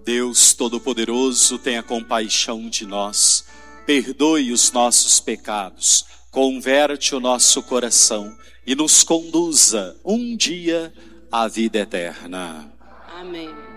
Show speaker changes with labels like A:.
A: Deus Todo-Poderoso, tenha compaixão de nós, perdoe os nossos pecados, converte o nosso coração e nos conduza um dia à vida eterna.
B: Amém.